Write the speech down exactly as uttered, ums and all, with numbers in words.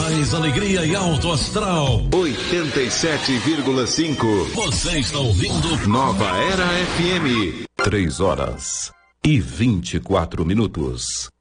mais alegria e alto astral. oitenta e sete vírgula cinco. Você está ouvindo Nova Era F M. Três horas e vinte e quatro minutos.